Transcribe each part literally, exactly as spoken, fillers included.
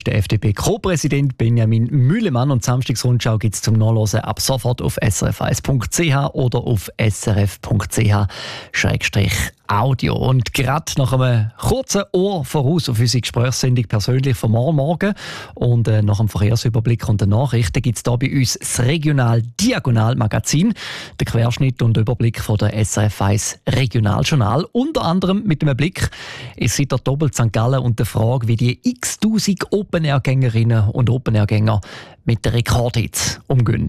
Der F D P-Co-Präsident Benjamin Mühlemann und die Samstagsrundschau gibt es zum Nachlesen ab sofort auf s r f eins punkt c h oder auf s r f punkt c h audio. Und gerade nach einem kurzen Ohr voraus auf unsere Gesprächssendung persönlich vom Morgen und äh, nach dem Verkehrsüberblick und den Nachrichten gibt es hier bei uns das Regional-Diagonal-Magazin, der Querschnitt und Überblick von der S R F eins Regionaljournal, unter anderem mit einem Blick ins Sitter Doppel Sankt Gallen und der Frage, wie die x-tausend Open-Air-Gängerinnen und Open-Air-Gänger mit den Rekordhits umgehen.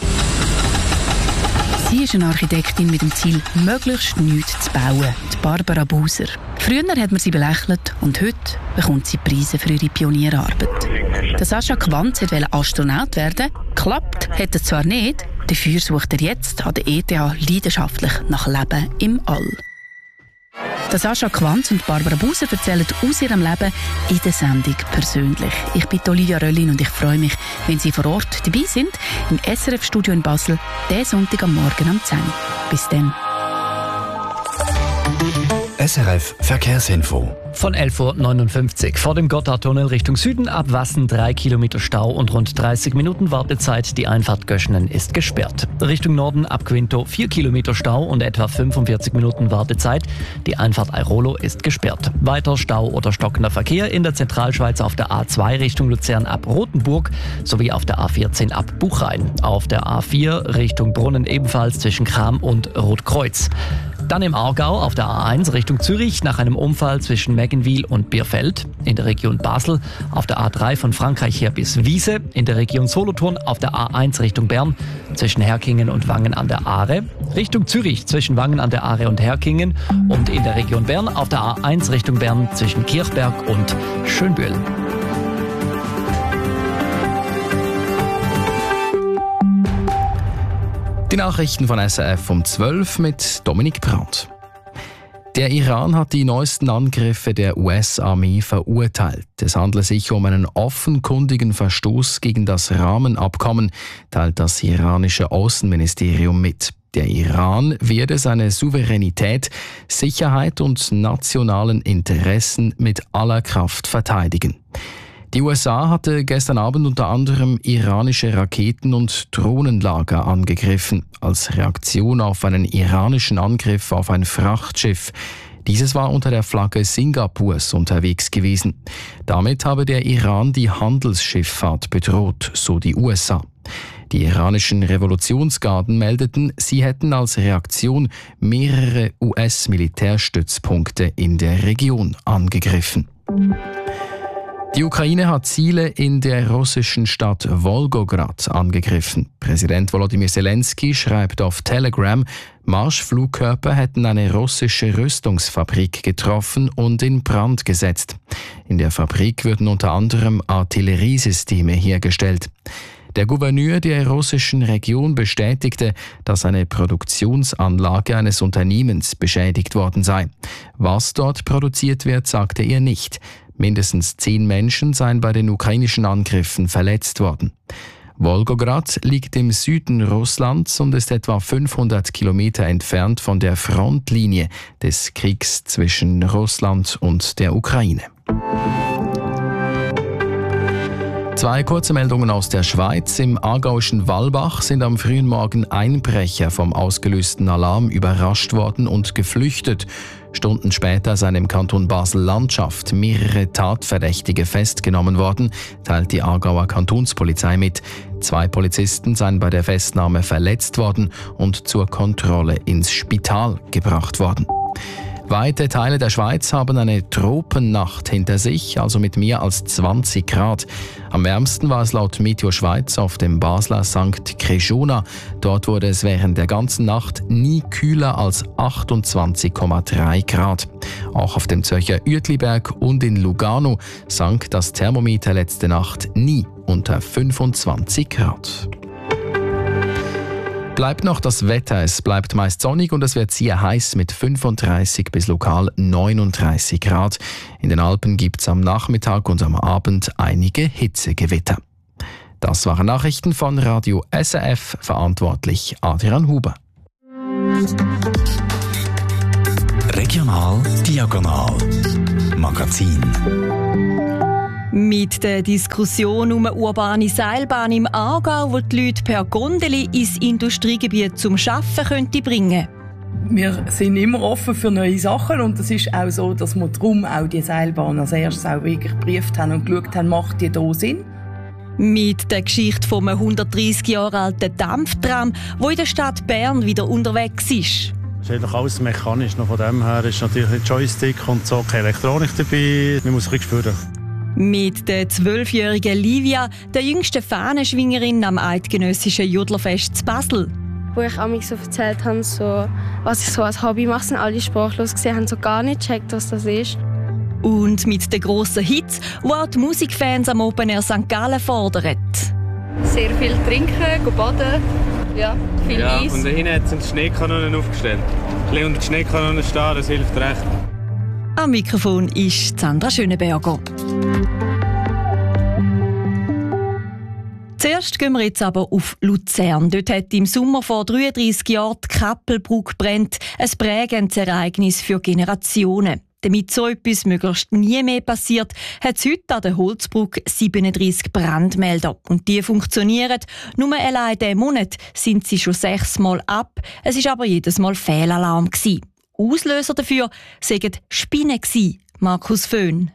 Sie ist eine Architektin mit dem Ziel, möglichst nichts zu bauen, die Barbara Buser. Früher hat man sie belächelt und heute bekommt sie Preise für ihre Pionierarbeit. Der Sascha Quanz wollte Astronaut werden, klappt hat er zwar nicht, dafür sucht er jetzt an der E T H leidenschaftlich nach Leben im All. Der Sascha Quanz und Barbara Buser erzählen aus ihrem Leben in der Sendung persönlich. Ich bin Olivia Röllin und ich freue mich, wenn Sie vor Ort dabei sind, im S R F-Studio in Basel, diesen Sonntag am Morgen um zehn Uhr. Bis dann. S R F Verkehrsinfo. Von elf Uhr neunundfünfzig. Vor dem Gotthardtunnel Richtung Süden ab Wassen drei Kilometer Stau und rund dreißig Minuten Wartezeit. Die Einfahrt Göschenen ist gesperrt. Richtung Norden ab Quinto vier Kilometer Stau und etwa fünfundvierzig Minuten Wartezeit. Die Einfahrt Airolo ist gesperrt. Weiter Stau oder stockender Verkehr in der Zentralschweiz auf der A zwei Richtung Luzern ab Rothenburg sowie auf der A vierzehn ab Buchrain. Auf der A vier Richtung Brunnen ebenfalls zwischen Cham und Rotkreuz. Dann im Aargau auf der A eins Richtung Zürich nach einem Unfall zwischen Meggenwil und Bierfeld. In der Region Basel auf der A drei von Frankreich her bis Wiese. In der Region Solothurn auf der A eins Richtung Bern zwischen Herkingen und Wangen an der Aare. Richtung Zürich zwischen Wangen an der Aare und Herkingen. Und in der Region Bern auf der A eins Richtung Bern zwischen Kirchberg und Schönbühl. Die Nachrichten von S R F um zwölf mit Dominik Brandt. Der Iran hat die neuesten Angriffe der U S-Armee verurteilt. Es handelt sich um einen offenkundigen Verstoß gegen das Rahmenabkommen, teilt das iranische Außenministerium mit. Der Iran werde seine Souveränität, Sicherheit und nationalen Interessen mit aller Kraft verteidigen. Die U S A hatte gestern Abend unter anderem iranische Raketen- und Drohnenlager angegriffen, als Reaktion auf einen iranischen Angriff auf ein Frachtschiff. Dieses war unter der Flagge Singapurs unterwegs gewesen. Damit habe der Iran die Handelsschifffahrt bedroht, so die U S A. Die iranischen Revolutionsgarden meldeten, sie hätten als Reaktion mehrere U S-Militärstützpunkte in der Region angegriffen. Die Ukraine hat Ziele in der russischen Stadt Wolgograd angegriffen. Präsident Volodymyr Zelensky schreibt auf Telegram, Marschflugkörper hätten eine russische Rüstungsfabrik getroffen und in Brand gesetzt. In der Fabrik würden unter anderem Artilleriesysteme hergestellt. Der Gouverneur der russischen Region bestätigte, dass eine Produktionsanlage eines Unternehmens beschädigt worden sei. Was dort produziert wird, sagte er nicht. Mindestens zehn Menschen seien bei den ukrainischen Angriffen verletzt worden. Wolgograd liegt im Süden Russlands und ist etwa fünfhundert Kilometer entfernt von der Frontlinie des Kriegs zwischen Russland und der Ukraine. Zwei kurze Meldungen aus der Schweiz. Im aargauischen Wallbach sind am frühen Morgen Einbrecher vom ausgelösten Alarm überrascht worden und geflüchtet. Stunden später seien im Kanton Basel-Landschaft mehrere Tatverdächtige festgenommen worden, teilt die Aargauer Kantonspolizei mit. Zwei Polizisten seien bei der Festnahme verletzt worden und zur Kontrolle ins Spital gebracht worden. Weite Teile der Schweiz haben eine Tropennacht hinter sich, also mit mehr als zwanzig Grad. Am wärmsten war es laut Meteo Schweiz auf dem Basler Sankt Crejona. Dort wurde es während der ganzen Nacht nie kühler als achtundzwanzig Komma drei Grad. Auch auf dem Zürcher Uetliberg und in Lugano sank das Thermometer letzte Nacht nie unter fünfundzwanzig Grad. Bleibt noch das Wetter. Es bleibt meist sonnig und es wird sehr heiß mit fünfunddreißig bis lokal neununddreißig Grad. In den Alpen gibt es am Nachmittag und am Abend einige Hitzegewitter. Das waren Nachrichten von Radio S R F, verantwortlich Adrian Huber. Regional Diagonal Magazin. Mit der Diskussion um eine urbane Seilbahn im Aargau, die die Leute per Gondeli ins Industriegebiet zum Arbeiten könnte bringen. Wir sind immer offen für neue Sachen und es ist auch so, dass wir darum auch die Seilbahn als erstes auch wirklich geprüft haben und geschaut haben, macht die da Sinn? Mit der Geschichte vom hundertdreissig Jahre alten Dampftram, wo in der Stadt Bern wieder unterwegs ist. Es ist eigentlich alles mechanisch. Noch von dem her ist natürlich ein Joystick und so keine Elektronik dabei. Man muss ein bisschen spüren. Mit der zwölfjährigen Livia, der jüngsten Fahnenschwingerin am eidgenössischen Jodlerfest zu Basel. Wo ich auch so erzählt habe, so, was ich so als Hobby mache, sind alle sprachlos gesehen, haben so gar nicht gecheckt, was das ist. Und mit den grossen Hits, die auch die Musikfans am Open Air Sankt Gallen fordern. Sehr viel trinken, baden, ja, viel ja, Eis. Und da hinten sind Schneekanonen aufgestellt. Ein bisschen unter den Schneekanonen stehen, das hilft recht. Am Mikrofon ist Sandra Schönenberger. Zuerst gehen wir jetzt aber auf Luzern. Dort hat im Sommer vor dreiunddreissig Jahren die Kappelbrücke gebrannt. Ein prägendes Ereignis für Generationen. Damit so etwas möglichst nie mehr passiert, hat es heute an der Holzbrücke siebenunddreissig Brandmelder. Und die funktionieren. Nur allein diesen Monat sind sie schon sechsmal ab. Es war aber jedes Mal Fehlalarm gewesen. Auslöser dafür waren Spinnen gewesen. Markus Föhn.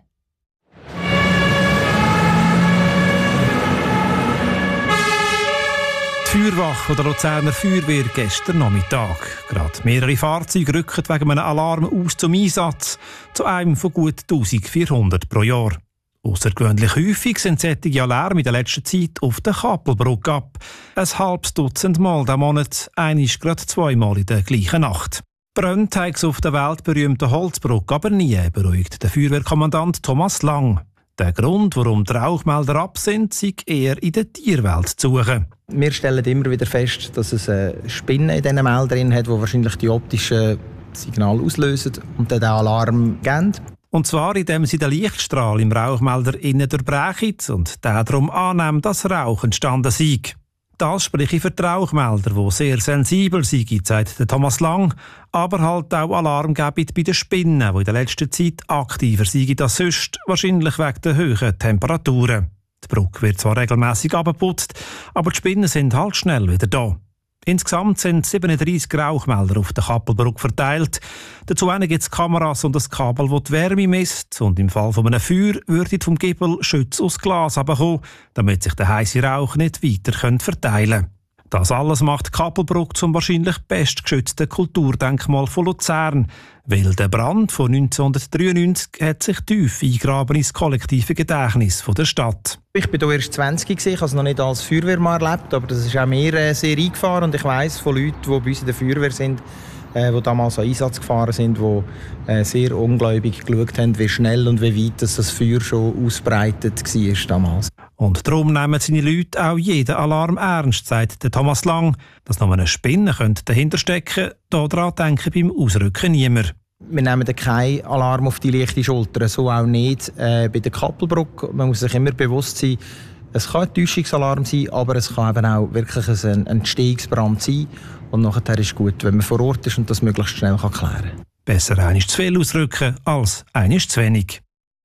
Die Feuerwache der Luzerner Feuerwehr gestern Nachmittag. Gerade mehrere Fahrzeuge rücken wegen einem Alarm aus zum Einsatz, zu einem von gut eintausendvierhundert pro Jahr. Außergewöhnlich häufig sind solche Alarme in der letzten Zeit auf der Kappelbrücke ab. Ein halbes Dutzend Mal diesen Monat, einisch gerade zweimal in der gleichen Nacht. Brennt hat es auf der weltberühmten Holzbrücke aber nie, beruhigt der Feuerwehrkommandant Thomas Lang. Der Grund, warum die Rauchmelder ab sind, sei eher in der Tierwelt zu suchen. Wir stellen immer wieder fest, dass es eine Spinne in diesen Meldern hat, die wahrscheinlich die optischen Signale auslösen und dann den Alarm geben. Und zwar, indem sie den Lichtstrahl im Rauchmelder innen durchbrechen und der darum annehmen, dass Rauch entstanden sei. Das spreche für die Rauchmelder, die sehr sensibel sind, sagt Thomas Lang, aber halt auch Alarm geben bei den Spinnen, die in der letzten Zeit aktiver sind als sonst, wahrscheinlich wegen der hohen Temperaturen. Die Brücke wird zwar regelmässig abgeputzt, aber die Spinnen sind halt schnell wieder da. Insgesamt sind siebenunddreissig Rauchmelder auf der Kappelbrücke verteilt. Dazu gibt es Kameras und ein Kabel, das die Wärme misst. Und im Fall von einem Feuer würde vom Giebel Schütz aus Glas herabkommen, damit sich der heisse Rauch nicht weiter verteilen kann. Das alles macht die Kappelbrücke zum wahrscheinlich bestgeschützten Kulturdenkmal von Luzern. Weil der Brand von neunzehnhundertdreiundneunzig hat sich tief eingraben ins kollektive Gedächtnis der Stadt. Ich war hier erst zwanzig, ich habe es noch nicht als Feuerwehrmann erlebt, aber das ist auch mir äh, sehr eingefahren und ich weiss von Leuten, die bei uns in der Feuerwehr sind, äh, die damals an Einsatz gefahren sind, die äh, sehr ungläubig geschaut haben, wie schnell und wie weit das, das Feuer schon ausbreitet war damals. Und darum nehmen seine Leute auch jeden Alarm ernst, sagt der Thomas Lang. Dass noch eine Spinne dahinter stecken könnte, daran denken beim Ausrücken niemand. Wir nehmen keinen Alarm auf die leichte Schulter, so auch nicht äh, bei der Kappelbrücke. Man muss sich immer bewusst sein, es kann ein Täuschungsalarm sein, aber es kann eben auch wirklich ein Entstehungsbrand sein. Und nachher ist es gut, wenn man vor Ort ist und das möglichst schnell kann klären kann. Besser einmal zu viel ausrücken als einmal zu wenig.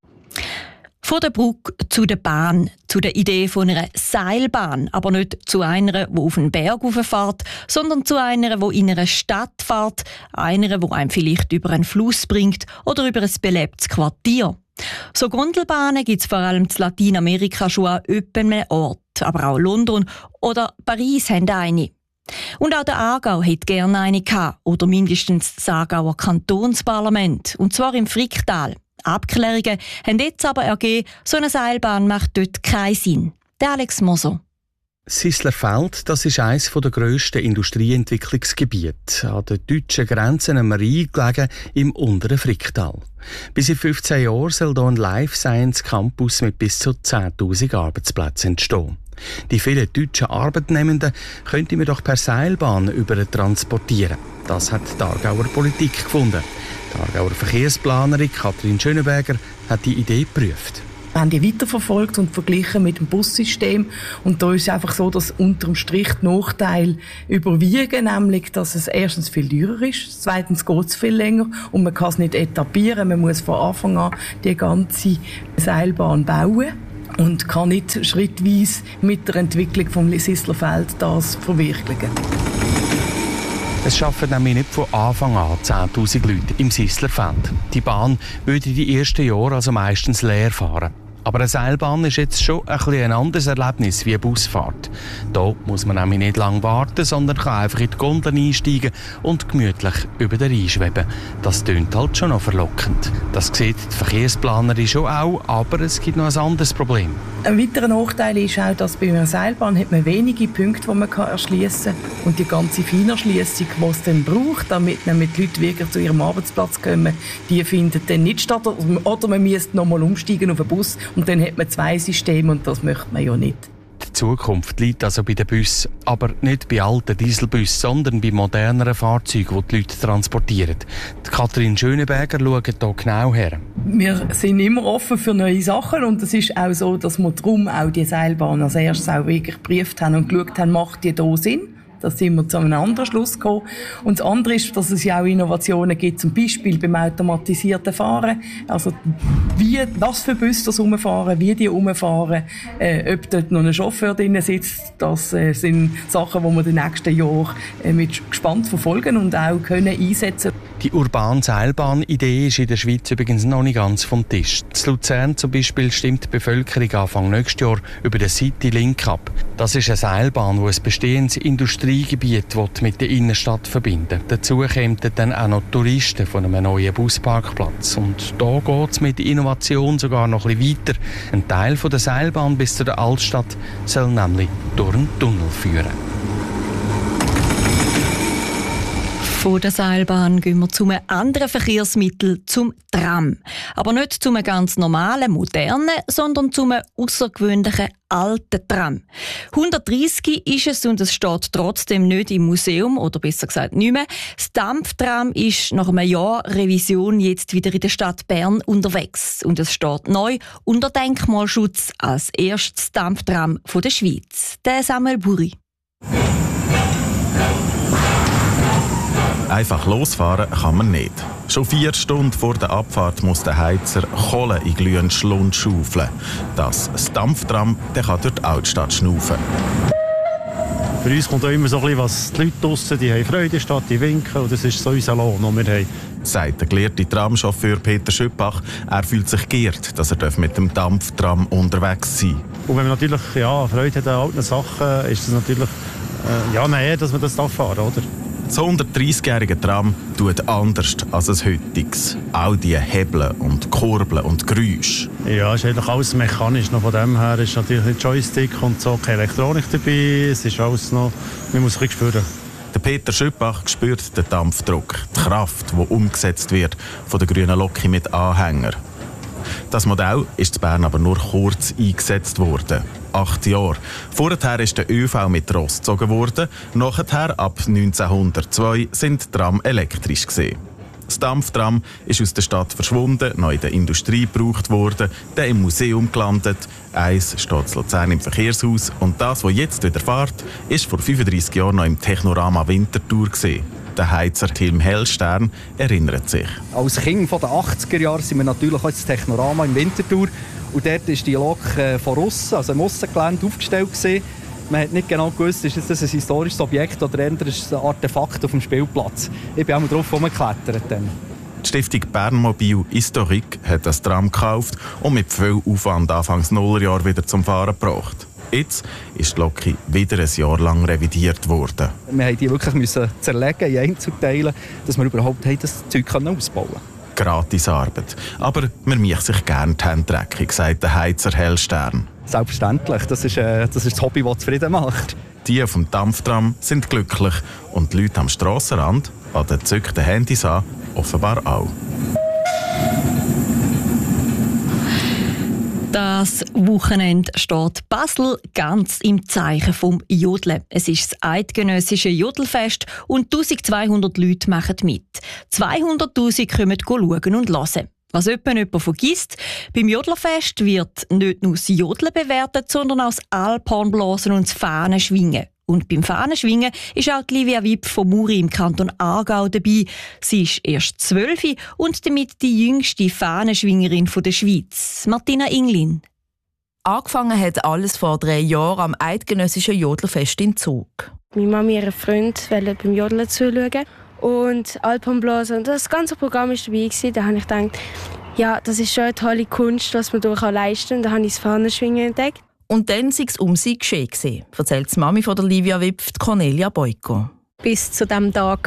Von der Brücke zu der Bahn, zu der Idee von einer Seilbahn, aber nicht zu einer, die auf einen Berg fährt, sondern zu einer, die in einer Stadt fährt, einer, die einem vielleicht über einen Fluss bringt oder über ein belebtes Quartier. So Gondelbahnen gibt es vor allem in Lateinamerika schon an öppen Ort, aber auch London oder Paris haben eine. Und auch der Aargau hätte gerne eine gehabt, oder mindestens das Aargauer Kantonsparlament, und zwar im Fricktal. Abklärungen haben jetzt aber ergeben, so eine Seilbahn macht dort keinen Sinn. Der Alex Moser. Sisslerfeld, das ist eines der grössten Industrieentwicklungsgebiete an der deutschen Grenze am Rhein gelegen im unteren Fricktal. Bis in fünfzehn Jahren soll hier ein Life Science Campus mit bis zu zehntausend Arbeitsplätzen entstehen. Die vielen deutschen Arbeitnehmenden könnte man doch per Seilbahn über transportieren. Das hat die Aargauer Politik gefunden. Die Aargauer Verkehrsplanerin Katrin Schönenberger hat die Idee geprüft. Wir haben die weiterverfolgt und verglichen mit dem Bussystem. Und da ist es einfach so, dass unterm Strich die Nachteile überwiegen, nämlich, dass es erstens viel teurer ist, zweitens geht es viel länger und man kann es nicht etablieren. Man muss von Anfang an die ganze Seilbahn bauen und kann nicht schrittweise mit der Entwicklung vom Sisslerfeld das verwirklichen. Es arbeiten nämlich nicht von Anfang an zehntausend Leute im Sisslerfeld. Die Bahn würde die ersten Jahre also meistens leer fahren. Aber eine Seilbahn ist jetzt schon ein, ein anderes Erlebnis wie eine Busfahrt. Da muss man nämlich nicht lange warten, sondern kann einfach in die Gondel einsteigen und gemütlich über den Rhein schweben. Das tönt halt schon noch verlockend. Das sieht die Verkehrsplanerin schon auch, aber es gibt noch ein anderes Problem. Ein weiterer Nachteil ist auch, dass bei einer Seilbahn hat man wenige Punkte, die man erschliessen kann. Und die ganze Feinerschliessung, die es dann braucht, damit nämlich die Leute wirklich zu ihrem Arbeitsplatz kommen, die findet dann nicht statt. Oder man müsste nochmal umsteigen auf einen Bus und dann hat man zwei Systeme und das möchte man ja nicht. Die Zukunft liegt also bei den Bussen, aber nicht bei alten Dieselbussen, sondern bei moderneren Fahrzeugen, die die Leute transportieren. Die Kathrin Schöneberger schaut hier genau her. Wir sind immer offen für neue Sachen und es ist auch so, dass wir darum auch die Seilbahn als erstes auch wirklich geprüft haben und geschaut haben, macht die da Sinn? Da sind wir zu einem anderen Schluss gekommen. Und das andere ist, dass es ja auch Innovationen gibt, zum Beispiel beim automatisierten Fahren. Also, wie, was für Busse das rumfahren, wie die rumfahren, äh, ob dort noch ein Chauffeur drin sitzt, das äh, sind Sachen, die wir in den nächsten Jahren äh, mit gespannt verfolgen und auch können einsetzen. Die urbane Seilbahn-Idee ist in der Schweiz übrigens noch nicht ganz vom Tisch. In Luzern zum Beispiel stimmt die Bevölkerung Anfang nächstes Jahr über den City-Link ab. Das ist eine Seilbahn, die ein bestehendes Industriegebiet mit der Innenstadt verbinden. Dazu kommen dann auch noch Touristen von einem neuen Busparkplatz. Und da geht es mit Innovation sogar noch ein bisschen weiter. Ein Teil von der Seilbahn bis zu der Altstadt soll nämlich durch einen Tunnel führen. Von der Seilbahn gehen wir zu einem anderen Verkehrsmittel, zum Tram. Aber nicht zu einem ganz normalen, modernen, sondern zu einem außergewöhnlichen alten Tram. hundertdreissig ist es und es steht trotzdem nicht im Museum, oder besser gesagt nicht mehr. Das Dampftram ist nach einem Jahr Revision jetzt wieder in der Stadt Bern unterwegs. Und es steht neu unter Denkmalschutz als erstes Dampftram von der Schweiz. Der Samuel Buri. Einfach losfahren kann man nicht. Schon vier Stunden vor der Abfahrt muss der Heizer Kohle in glühenden Schlund schaufeln. Das, das Dampftram, der kann durch die Altstadt schnaufen. Für uns kommt auch immer so ein bisschen, was die Leute draussen, die haben Freude statt, die winken. Und das ist so unser Lohn, den wir haben. Sagt der gelehrte Tramchauffeur Peter Schüppach. Er fühlt sich geehrt, dass er mit dem Dampftram unterwegs sein darf. Und wenn man natürlich ja, Freude hat an alten Sachen, ist es natürlich äh, ja, nein, dass man das fahren darf, oder? Das hundertdreißigjährige Tram tut anders als das heutiges. All die Hebel und Kurbeln und Geräusche. Ja, es ist eigentlich alles mechanisch. Noch von dem her ist natürlich ein Joystick und so keine Elektronik dabei. Es ist alles noch, man muss ein bisschen spüren. Der Peter Schüppach spürt den Dampfdruck, die Kraft, die umgesetzt wird von der grünen Loki mit Anhänger. Das Modell ist in Bern aber nur kurz eingesetzt worden. Acht Jahre. Vorher ist der ÖV mit Ross gezogen worden. Nachher, ab neunzehnhundertzwei, sind Tram elektrisch gewesen. Das Dampftram ist aus der Stadt verschwunden, neu in der Industrie gebraucht worden, dann im Museum gelandet. Eins steht in Luzern im Verkehrshaus. Und das, was jetzt wieder fährt, ist vor fünfunddreissig Jahren noch im Technorama Winterthur gewesen. Der Heizer Tilm Hellstern erinnert sich. Als Kind der achtziger Jahre sind wir natürlich auch ins Technorama im Winterthur. Und dort war die Lok von aussen, also im Aussengelände, aufgestellt gewesen. Man hat nicht genau gewusst, ist das ein historisches Objekt oder eher ein Artefakt auf dem Spielplatz. Ich bin auch mal drauf herumgeklettert. Die Stiftung Bernmobil Historique hat das Tram gekauft und mit viel Aufwand Anfangs Nullerjahr wieder zum Fahren gebracht. Jetzt ist die Loki wieder ein Jahr lang revidiert worden. Wir mussten die wirklich zerlegen in Einzelteile, dass wir überhaupt das Zeug ausbauen können. Gratis Arbeit. Aber man macht sich gerne die Hände dreckig, sagt der Heizer Hellstern. Selbstverständlich, das ist, äh, das ist das Hobby, das zufrieden macht. Die auf dem Dampftram sind glücklich und die Leute am Strassenrand, an den gezückten Handys an, offenbar auch. Das Wochenende steht Basel ganz im Zeichen vom Jodeln. Es ist das eidgenössische Jodelfest und eintausendzweihundert Leute machen mit. zweihunderttausend kommen schauen und hören. Was jemand jemand vergisst, beim Jodlerfest wird nicht nur das Jodeln bewertet, sondern auch das Alphornblasen und das Fahnenschwingen. Und beim Fahnenschwingen ist auch Livia Wipp von Muri im Kanton Aargau dabei. Sie ist erst zwölf und damit die jüngste Fahnenschwingerin der Schweiz. Martina Inglin. Angefangen hat alles vor drei Jahren am eidgenössischen Jodlerfest in Zug. Meine Mami und ihr Freund wollten beim Jodeln zuschauen und Alphornblasen. Und das ganze Programm war dabei. Da habe ich gedacht, ja, das ist schon eine tolle Kunst, was man hier leisten kann. Da habe ich das Fahnenschwingen entdeckt. Und dann sei es um sie geschehen gewesen, erzählt die Mami von der Livia Wipp, Cornelia Boyko. Bis zu diesem Tag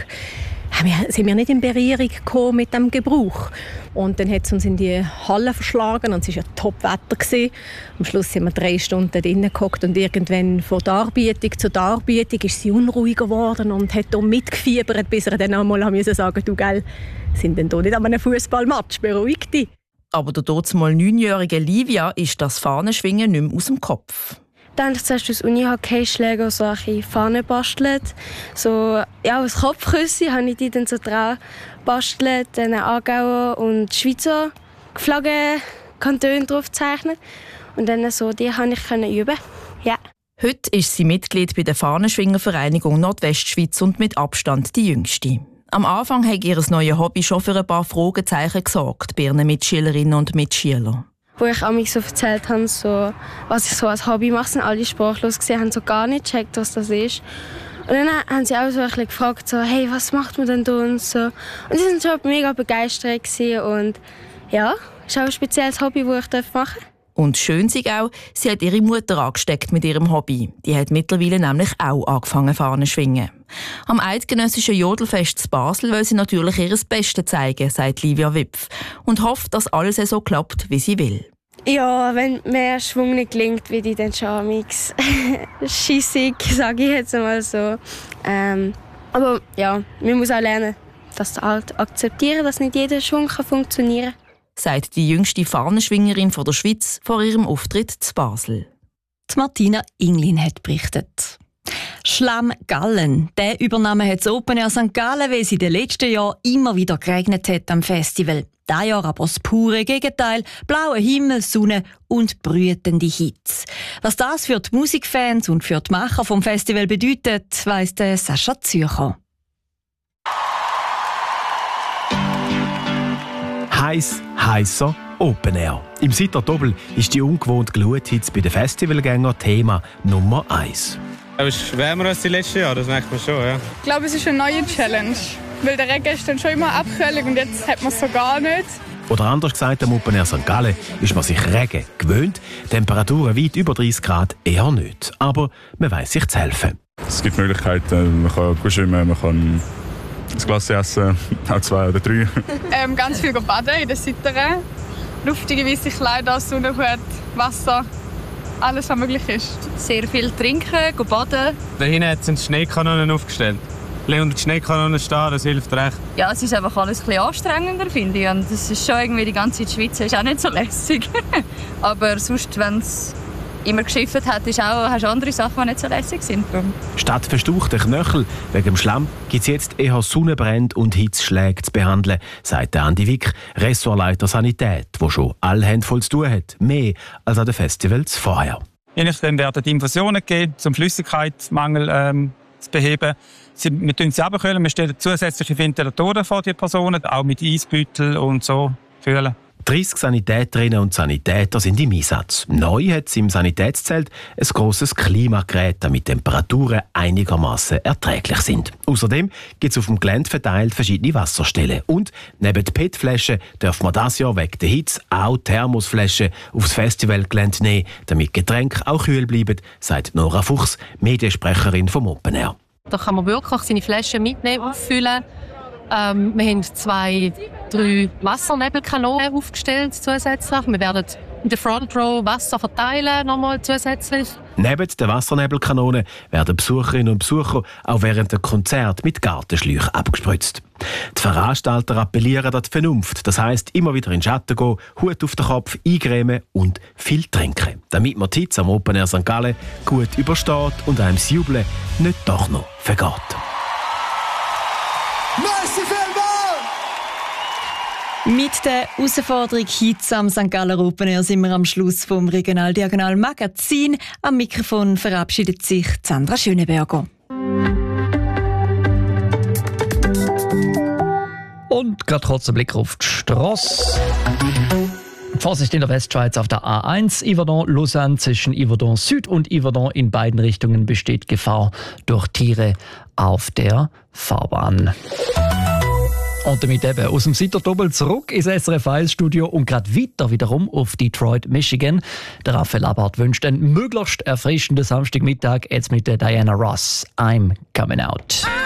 sind wir nicht in Berührung gekommen mit dem Gebrauch. Und dann hat es uns in die Halle verschlagen und es war ja Top-Wetter. Am Schluss sind wir drei Stunden drinnen gehockt und irgendwann von der Darbietung zu Darbietung ist sie unruhiger geworden und hat auch mitgefiebert, bis er dann einmal sagen musste, du gell, sind denn hier nicht an einem Fußballmatch, beruhig dich. Aber der damals neunjährige Livia ist das Fahnenschwingen nicht mehr aus dem Kopf. Dann habe ich zuerst aus Uni-Hockeyschläger so eine Fahne bastelt. So, ja, aus Kopfküsse habe ich die dann so dran bastelt, dann Aargauer und Schweizer Flaggen, Kantone drauf gezeichnet. Und dann so, die konnte ich üben. Ja. Heute ist sie Mitglied bei der Fahnenschwingervereinigung Nordwestschweiz und mit Abstand die jüngste. Am Anfang hat ihr neues Hobby schon für ein paar Fragezeichen gesorgt bei ihren Mitschülerinnen und Mitschülern. Wo ich mich so erzählt habe, so, was ich so als Hobby mache, sind alle sprachlos gesehen, haben so gar nicht gecheckt, was das ist. Und dann haben sie auch so ein bisschen gefragt, so, hey, was macht man denn da und so. Und sie waren schon mega begeistert gewesen. Und ja, es ist auch ein spezielles Hobby, das ich machen darf. Und schön sei auch, sie hat ihre Mutter angesteckt mit ihrem Hobby. Die hat mittlerweile nämlich auch angefangen Fahnen zu schwingen. Am eidgenössischen Jodelfest in Basel will sie natürlich ihr Bestes zeigen, sagt Livia Wipf. Und hofft, dass alles so klappt, wie sie will. Ja, wenn mehr Schwung nicht gelingt, wie die dann schon mix schissig, sage ich jetzt mal so. Ähm, aber ja, man muss auch lernen, das halt akzeptieren, dass nicht jeder Schwung kann funktionieren kann. Sagt die jüngste Fahnenschwingerin von der Schweiz vor ihrem Auftritt zu Basel. Die Martina Inglin hat berichtet. Schlamm Gallen. Der Übernahme hat das Open Air Sankt Gallen, weil es in den letzten Jahren immer wieder geregnet hat am Festival. Dieses Jahr aber das pure Gegenteil. Blauer Himmel, Sonne und brütende Hitze. Was das für die Musikfans und für die Macher vom Festival bedeutet, weiss der Sascha Zürcher. Heiß, heißer Open Air. Im Sitter Doppel ist die ungewohnte Gluthitze bei den Festivalgängern Thema Nummer eins. Es ist wärmer als die letzten Jahre, das merkt man schon. Ja. Ich glaube, es ist eine neue Challenge. Weil der Regen ist dann schon immer Abkühlung und jetzt hat man es so gar nicht. Oder anders gesagt, am Open Air Sankt Gallen ist man sich Regen gewöhnt. Temperaturen weit über dreißig Grad eher nicht. Aber man weiss sich zu helfen. Es gibt Möglichkeiten, man kann gut schwimmen, man kann ein Glas essen, auch zwei oder drei. ähm, ganz viel baden in den Sitteren. Luftige weiße Kleider, Sonnenhut, Wasser, alles was möglich ist. Sehr viel trinken, baden. Da hinten sind Schneekanonen aufgestellt. Unter die Schneekanonen stehen, das hilft recht. Ja, es ist einfach alles ein bisschen anstrengender, finde ich. Und das ist schon irgendwie die ganze Zeit Schweiz ist auch nicht so lässig. Aber sonst, wenn es immer geschifft hat, ist auch, hast du andere Sachen, die nicht so lässig sind. Statt verstauchten Knöchel wegen dem Schlamm gibt es jetzt eher Sonnenbrände und Hitzschläge zu behandeln, sagt Andi Wick, Ressortleiter Sanität, der schon alle Hände voll zu tun hat. Mehr als an den Festivals vorher. Je nachdem werden die Infusionen gegeben, um Flüssigkeitsmangel ähm, zu beheben. Sie, wir tun sie abkühlen, wir stellen zusätzliche Ventilatoren vor die Personen, auch mit Eisbeutel und so kühlen. dreissig Sanitäterinnen und Sanitäter sind im Einsatz. Neu hat es im Sanitätszelt ein grosses Klimagerät, damit Temperaturen einigermaßen erträglich sind. Außerdem gibt es auf dem Gelände verteilt verschiedene Wasserstellen. Und neben den P E T-Flaschen dürfen wir dieses Jahr wegen der Hitze auch Thermosflaschen aufs Festivalgelände nehmen, damit Getränke auch kühl bleiben, sagt Nora Fuchs, Mediensprecherin vom Open Air. Da kann man wirklich seine Flaschen mitnehmen, auffüllen. Ähm, wir haben zwei, drei Wassernebelkanonen aufgestellt zusätzlich. Wir werden in der Front Row Wasser verteilen, nochmal zusätzlich. Neben den Wassernebelkanonen werden Besucherinnen und Besucher auch während der Konzerte mit Gartenschläuchen abgespritzt. Die Veranstalter appellieren an die Vernunft. Das heisst, immer wieder in den Schatten gehen, Hut auf den Kopf, eingremen und viel trinken. Damit man die Hitze am Open Air Sankt Gallen gut übersteht und einem das Jubeln nicht doch noch vergeht. Merci vielmals! Mit der Herausforderung Hitze am Sankt Galler Open Air sind wir am Schluss vom Regional-Diagonal Magazin. Am Mikrofon verabschiedet sich Sandra Schöneberger. Und gerade kurz ein Blick auf die Strasse. Vorsicht in der Westschweiz auf der A eins, Yverdon-Lausanne. Zwischen Yverdon Süd und Yverdon in beiden Richtungen besteht Gefahr durch Tiere auf der Fahrbahn. Und damit eben aus dem Sitterdoppel zurück ins S R F eins Studio und gerade weiter wiederum auf Detroit, Michigan. Der Raphael Abart wünscht einen möglichst erfrischenden Samstagmittag jetzt mit der Diana Ross. I'm coming out.